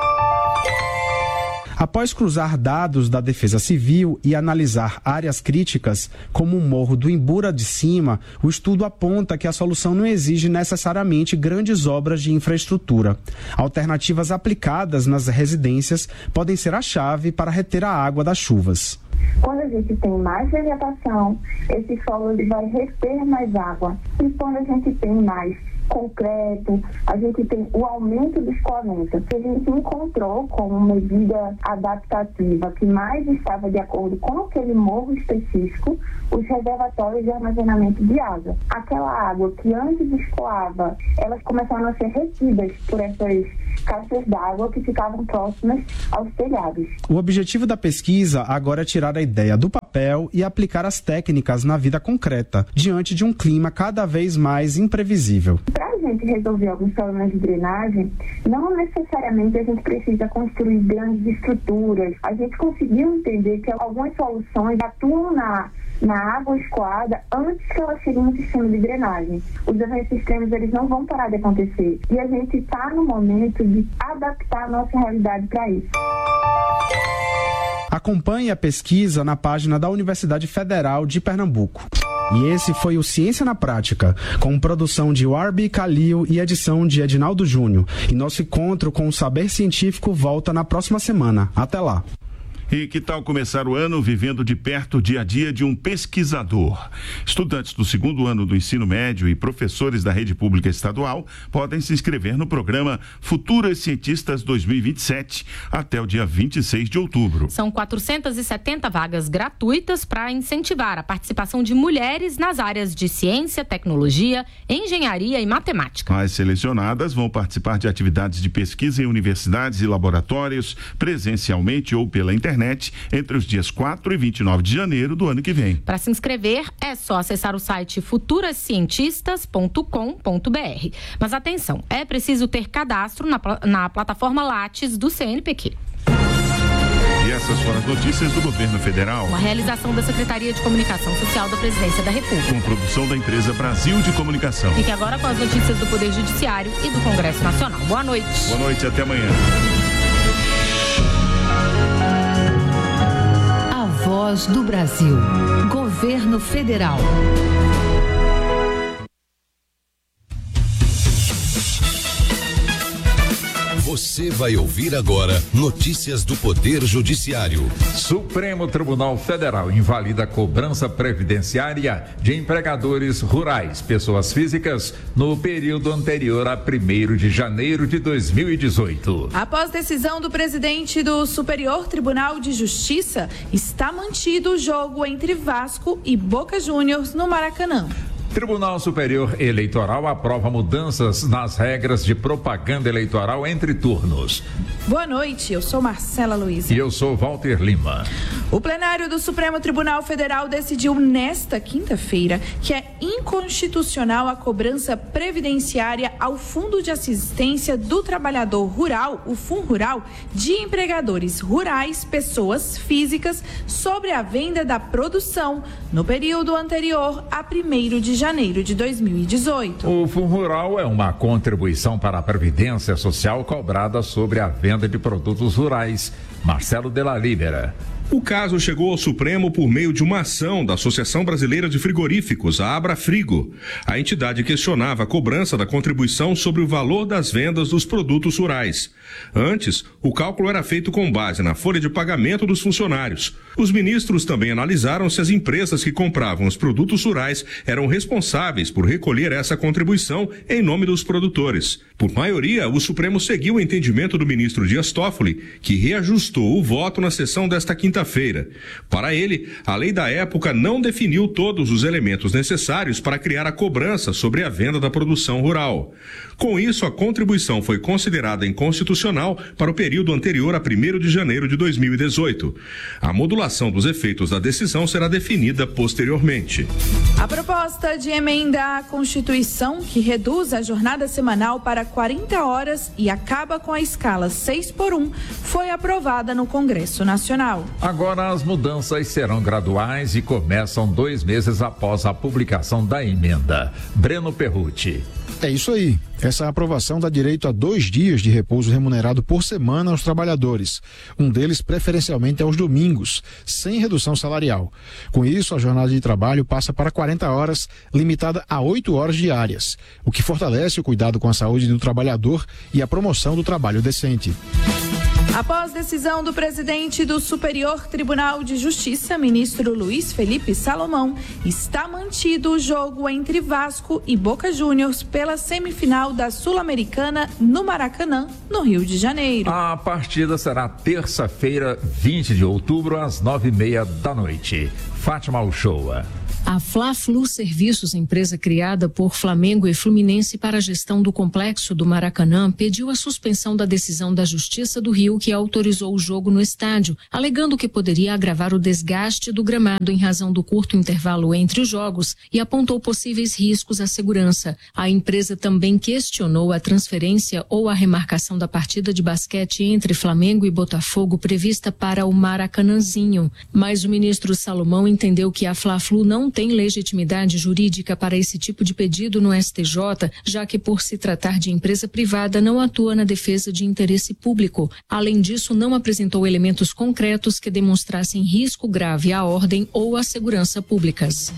Após cruzar dados da Defesa Civil e analisar áreas críticas, como o Morro do Imbura de Cima, o estudo aponta que a solução não exige necessariamente grandes obras de infraestrutura. Alternativas aplicadas nas residências podem ser a chave para reter a água das chuvas. Quando a gente tem mais vegetação, esse solo vai reter mais água. E quando a gente tem mais concreto, a gente tem o aumento do escoamento, que a gente encontrou como medida adaptativa que mais estava de acordo com aquele morro específico, os reservatórios de armazenamento de água. Aquela água que antes escoava, elas começaram a ser retidas por essas caixas d'água que ficavam próximas aos telhados. O objetivo da pesquisa agora é tirar a ideia do papel e aplicar as técnicas na vida concreta, diante de um clima cada vez mais imprevisível. Para a gente resolver alguns problemas de drenagem, não necessariamente a gente precisa construir grandes estruturas. A gente conseguiu entender que algumas soluções atuam na água escoada antes que ela chegue no sistema de drenagem. Os eventos extremos, eles não vão parar de acontecer. E a gente está no momento de adaptar a nossa realidade para isso. Acompanhe a pesquisa na página da Universidade Federal de Pernambuco. E esse foi o Ciência na Prática, com produção de Warby Calil e edição de Edinaldo Júnior. E nosso encontro com o saber científico volta na próxima semana. Até lá. E que tal começar o ano vivendo de perto o dia a dia de um pesquisador? Estudantes do segundo ano do ensino médio e professores da rede pública estadual podem se inscrever no programa Futuras Cientistas 2027 até o dia 26 de outubro. São 470 vagas gratuitas para incentivar a participação de mulheres nas áreas de ciência, tecnologia, engenharia e matemática. As selecionadas vão participar de atividades de pesquisa em universidades e laboratórios, presencialmente ou pela internet, entre os dias 4 e 29 de janeiro do ano que vem. Para se inscrever, é só acessar o site futurascientistas.com.br. Mas atenção, é preciso ter cadastro na plataforma Lattes do CNPq. E essas foram as notícias do governo federal. Uma realização da Secretaria de Comunicação Social da Presidência da República. Com produção da empresa Brasil de Comunicação. Fique agora com as notícias do Poder Judiciário e do Congresso Nacional. Boa noite. Boa noite, até amanhã. Voz do Brasil. Governo Federal. Você vai ouvir agora notícias do Poder Judiciário. Supremo Tribunal Federal invalida a cobrança previdenciária de empregadores rurais, pessoas físicas, no período anterior a 1º de janeiro de 2018. Após decisão do presidente do Superior Tribunal de Justiça, está mantido o jogo entre Vasco e Boca Juniors no Maracanã. Tribunal Superior Eleitoral aprova mudanças nas regras de propaganda eleitoral entre turnos. Boa noite, eu sou Marcela Luiza. E eu sou Walter Lima. O plenário do Supremo Tribunal Federal decidiu nesta quinta-feira que é inconstitucional a cobrança previdenciária ao Fundo de Assistência do Trabalhador Rural, o FUNRural, de empregadores rurais, pessoas físicas, sobre a venda da produção no período anterior a 1º de janeiro de 2018. O FUNRural é uma contribuição para a Previdência Social cobrada sobre a venda de produtos rurais. Marcelo Della Libera. O caso chegou ao Supremo por meio de uma ação da Associação Brasileira de Frigoríficos, a Abrafrigo. A entidade questionava a cobrança da contribuição sobre o valor das vendas dos produtos rurais. Antes, o cálculo era feito com base na folha de pagamento dos funcionários. Os ministros também analisaram se as empresas que compravam os produtos rurais eram responsáveis por recolher essa contribuição em nome dos produtores. Por maioria, o Supremo seguiu o entendimento do ministro Dias Toffoli, que reajustou o voto na sessão desta quinta-feira. Para ele, a lei da época não definiu todos os elementos necessários para criar a cobrança sobre a venda da produção rural. Com isso, a contribuição foi considerada inconstitucional para o período anterior a 1º de janeiro de 2018. A modulação acumulação dos efeitos da decisão será definida posteriormente. A proposta de emenda à Constituição, que reduz a jornada semanal para 40 horas e acaba com a escala 6x1, foi aprovada no Congresso Nacional. Agora as mudanças serão graduais e começam 2 meses após a publicação da emenda. Breno Perrucci. É isso aí. Essa aprovação dá direito a 2 dias de repouso remunerado por semana aos trabalhadores. Um deles preferencialmente aos domingos, sem redução salarial. Com isso, a jornada de trabalho passa para 40 horas, limitada a 8 horas diárias, o que fortalece o cuidado com a saúde do trabalhador e a promoção do trabalho decente. Após decisão do presidente do Superior Tribunal de Justiça, ministro Luiz Felipe Salomão, está mantido o jogo entre Vasco e Boca Juniors pela semifinal da Sul-Americana no Maracanã, no Rio de Janeiro. A partida será terça-feira, 20 de outubro, às 9h30 da noite. Fátima Uchoa. A Fla-Flu Serviços, empresa criada por Flamengo e Fluminense para a gestão do complexo do Maracanã, pediu a suspensão da decisão da Justiça do Rio que autorizou o jogo no estádio, alegando que poderia agravar o desgaste do gramado em razão do curto intervalo entre os jogos e apontou possíveis riscos à segurança. A empresa também questionou a transferência ou a remarcação da partida de basquete entre Flamengo e Botafogo prevista para o Maracanãzinho. Mas o ministro Salomão entendeu que a Fla-Flu não tem legitimidade jurídica para esse tipo de pedido no STJ, já que por se tratar de empresa privada não atua na defesa de interesse público. Além disso, não apresentou elementos concretos que demonstrassem risco grave à ordem ou à segurança públicas.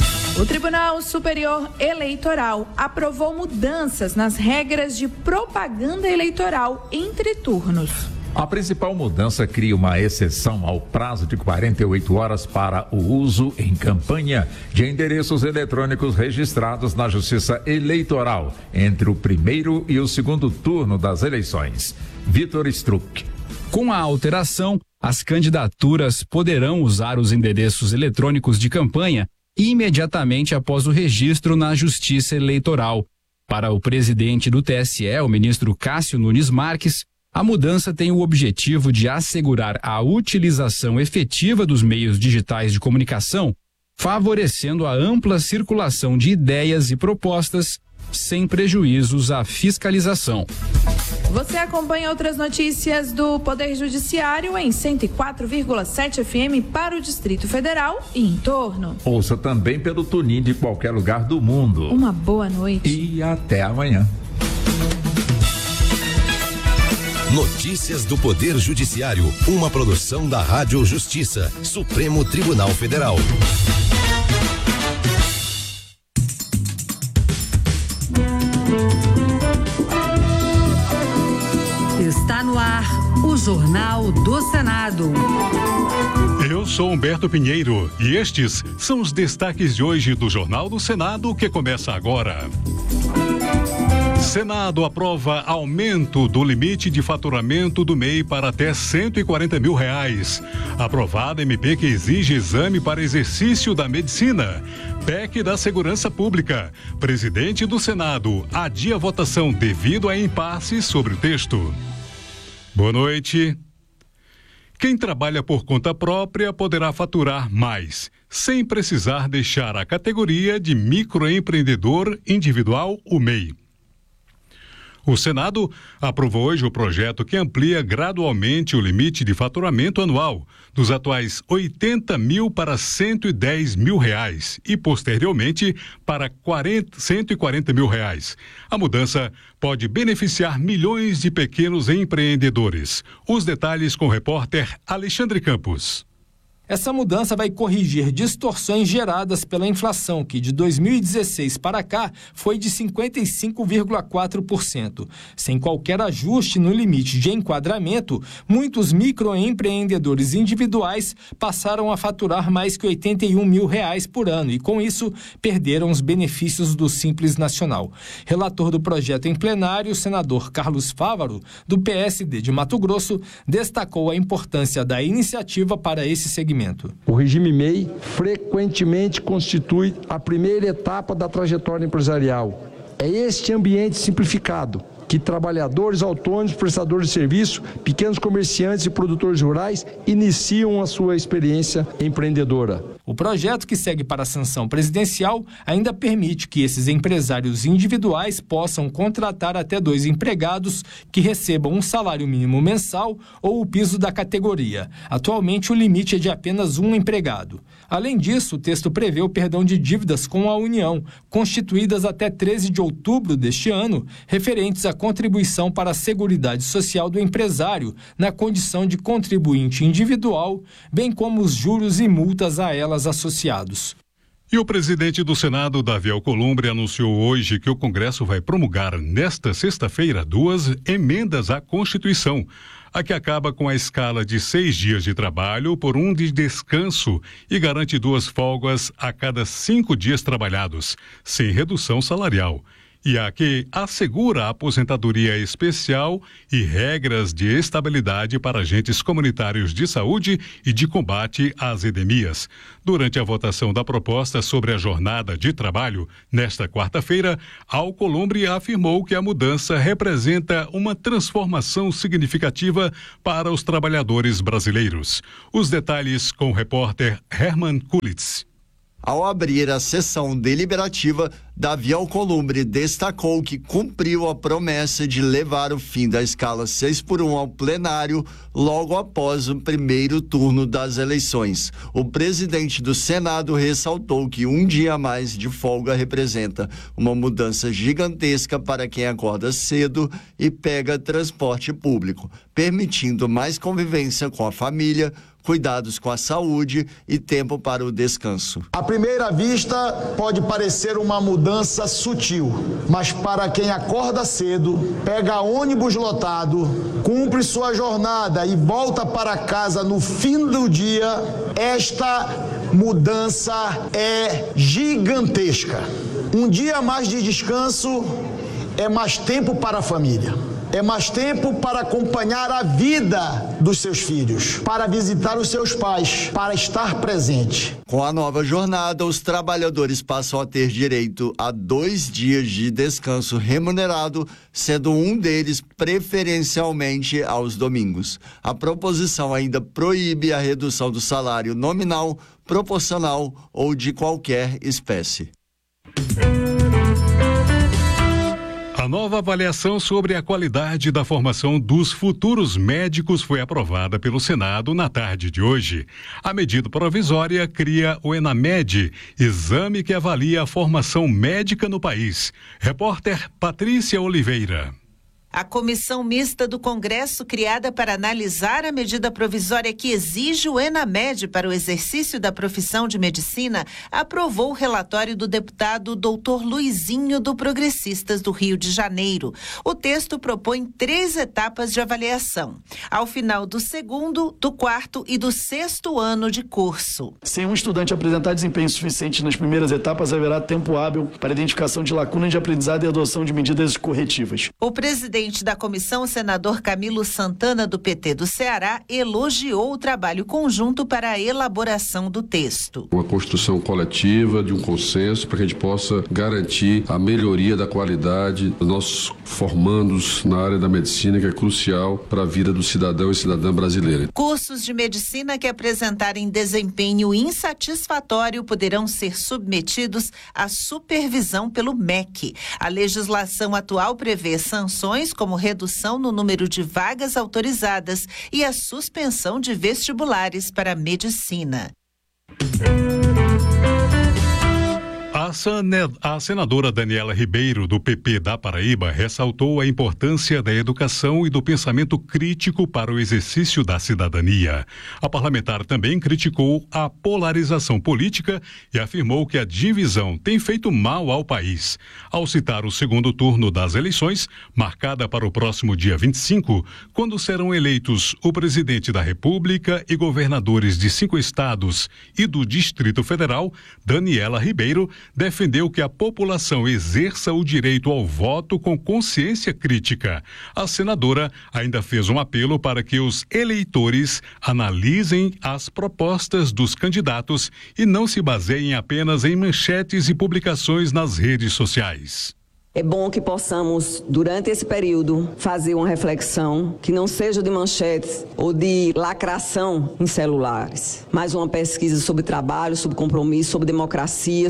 O Tribunal Superior Eleitoral aprovou mudanças nas regras de propaganda eleitoral entre turnos. A principal mudança cria uma exceção ao prazo de 48 horas para o uso em campanha de endereços eletrônicos registrados na Justiça Eleitoral entre o primeiro e o segundo turno das eleições. Vitor Struck. Com a alteração, as candidaturas poderão usar os endereços eletrônicos de campanha imediatamente após o registro na Justiça Eleitoral. Para o presidente do TSE, o ministro Cássio Nunes Marques, a mudança tem o objetivo de assegurar a utilização efetiva dos meios digitais de comunicação, favorecendo a ampla circulação de ideias e propostas, sem prejuízos à fiscalização. Você acompanha outras notícias do Poder Judiciário em 104,7 FM para o Distrito Federal e em torno. Ouça também pelo TuneIn de qualquer lugar do mundo. Uma boa noite. E até amanhã. Notícias do Poder Judiciário, uma produção da Rádio Justiça, Supremo Tribunal Federal. Está no ar o Jornal do Senado. Eu sou Humberto Pinheiro e estes são os destaques de hoje do Jornal do Senado que começa agora. Senado aprova aumento do limite de faturamento do MEI para até R$140 mil. Aprovada MP que exige exame para exercício da medicina. PEC da Segurança Pública. Presidente do Senado adia a votação devido a impasse sobre o texto. Boa noite. Quem trabalha por conta própria poderá faturar mais, sem precisar deixar a categoria de microempreendedor individual, o MEI. O Senado aprovou hoje o projeto que amplia gradualmente o limite de faturamento anual, dos atuais R$80 mil para R$110 mil e, posteriormente, para R$140 mil. A mudança pode beneficiar milhões de pequenos empreendedores. Os detalhes com o repórter Alexandre Campos. Essa mudança vai corrigir distorções geradas pela inflação, que de 2016 para cá foi de 55,4%. Sem qualquer ajuste no limite de enquadramento, muitos microempreendedores individuais passaram a faturar mais que R$81 mil por ano e, com isso, perderam os benefícios do Simples Nacional. Relator do projeto em plenário, o senador Carlos Fávaro, do PSD de Mato Grosso, destacou a importância da iniciativa para esse segmento. O regime MEI frequentemente constitui a primeira etapa da trajetória empresarial. É este ambiente simplificado que trabalhadores autônomos, prestadores de serviço, pequenos comerciantes e produtores rurais iniciam a sua experiência empreendedora. O projeto, que segue para a sanção presidencial, ainda permite que esses empresários individuais possam contratar até 2 empregados que recebam um salário mínimo mensal ou o piso da categoria. Atualmente, o limite é de apenas 1 empregado. Além disso, o texto prevê o perdão de dívidas com a União, constituídas até 13 de outubro deste ano, referentes à contribuição para a Seguridade Social do empresário, na condição de contribuinte individual, bem como os juros e multas a elas associados. E o presidente do Senado, Davi Alcolumbre, anunciou hoje que o Congresso vai promulgar nesta sexta-feira 2 emendas à Constituição. A que acaba com a escala de 6 dias de trabalho por 1 de descanso e garante 2 folgas a cada 5 dias trabalhados, sem redução salarial. E a que assegura a aposentadoria especial e regras de estabilidade para agentes comunitários de saúde e de combate às endemias. Durante a votação da proposta sobre a jornada de trabalho, nesta quarta-feira, Alcolumbre afirmou que a mudança representa uma transformação significativa para os trabalhadores brasileiros. Os detalhes com o repórter Herman Kulitz. Ao abrir a sessão deliberativa, Davi Alcolumbre destacou que cumpriu a promessa de levar o fim da escala 6x1 ao plenário logo após o primeiro turno das eleições. O presidente do Senado ressaltou que 1 dia a mais de folga representa uma mudança gigantesca para quem acorda cedo e pega transporte público, permitindo mais convivência com a família, cuidados com a saúde e tempo para o descanso. À primeira vista, pode parecer uma mudança sutil, mas para quem acorda cedo, pega ônibus lotado, cumpre sua jornada e volta para casa no fim do dia, esta mudança é gigantesca. 1 dia a mais de descanso é mais tempo para a família. É mais tempo para acompanhar a vida dos seus filhos, para visitar os seus pais, para estar presente. Com a nova jornada, os trabalhadores passam a ter direito a 2 dias de descanso remunerado, sendo um deles preferencialmente aos domingos. A proposição ainda proíbe a redução do salário nominal, proporcional ou de qualquer espécie. A nova avaliação sobre a qualidade da formação dos futuros médicos foi aprovada pelo Senado na tarde de hoje. A medida provisória cria o ENAMED, exame que avalia a formação médica no país. Repórter Patrícia Oliveira. A comissão mista do Congresso, criada para analisar a medida provisória que exige o ENAMED para o exercício da profissão de medicina, aprovou o relatório do deputado Dr. Luizinho, do Progressistas do Rio de Janeiro. O texto propõe 3 etapas de avaliação, ao final do 2º, do 4º e do 6º ano de curso. Se um estudante apresentar desempenho suficiente nas primeiras etapas, haverá tempo hábil para identificação de lacunas de aprendizado e adoção de medidas corretivas. O presidente da comissão, o senador Camilo Santana, do PT do Ceará, elogiou o trabalho conjunto para a elaboração do texto. Uma construção coletiva, de um consenso, para que a gente possa garantir a melhoria da qualidade dos nossos formandos na área da medicina, que é crucial para a vida do cidadão e cidadã brasileira. Cursos de medicina que apresentarem desempenho insatisfatório poderão ser submetidos à supervisão pelo MEC. A legislação atual prevê sanções como redução no número de vagas autorizadas e a suspensão de vestibulares para medicina. A senadora Daniela Ribeiro, do PP da Paraíba, ressaltou a importância da educação e do pensamento crítico para o exercício da cidadania. A parlamentar também criticou a polarização política e afirmou que a divisão tem feito mal ao país. Ao citar o 2º turno das eleições, marcada para o próximo dia 25, quando serão eleitos o presidente da República e governadores de 5 estados e do Distrito Federal, Daniela Ribeiro defendeu que a população exerça o direito ao voto com consciência crítica. A senadora ainda fez um apelo para que os eleitores analisem as propostas dos candidatos e não se baseiem apenas em manchetes e publicações nas redes sociais. É bom que possamos, durante esse período, fazer uma reflexão que não seja de manchetes ou de lacração em celulares, mas uma pesquisa sobre trabalho, sobre compromisso, sobre democracia.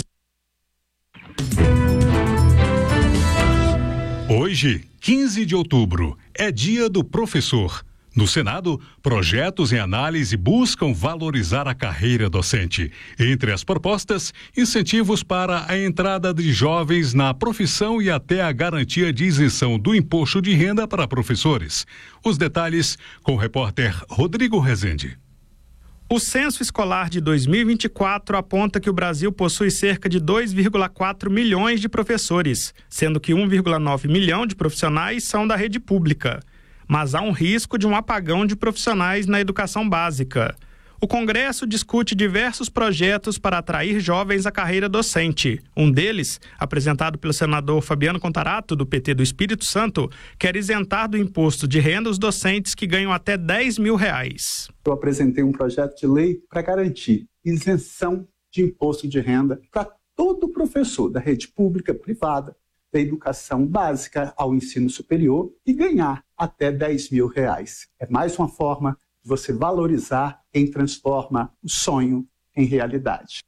Hoje, 15 de outubro, é Dia do Professor. No Senado, projetos em análise buscam valorizar a carreira docente. Entre as propostas, incentivos para a entrada de jovens na profissão e até a garantia de isenção do imposto de renda para professores. Os detalhes com o repórter Rodrigo Rezende. O Censo Escolar de 2024 aponta que o Brasil possui cerca de 2,4 milhões de professores, sendo que 1,9 milhão de profissionais são da rede pública. Mas há um risco de um apagão de profissionais na educação básica. O Congresso discute diversos projetos para atrair jovens à carreira docente. Um deles, apresentado pelo senador Fabiano Contarato, do PT do Espírito Santo, quer isentar do imposto de renda os docentes que ganham até R$10 mil. Eu apresentei um projeto de lei para garantir isenção de imposto de renda para todo professor da rede pública, privada, da educação básica ao ensino superior e ganhar até R$10 mil. É mais uma forma de você valorizar quem transforma o sonho em realidade.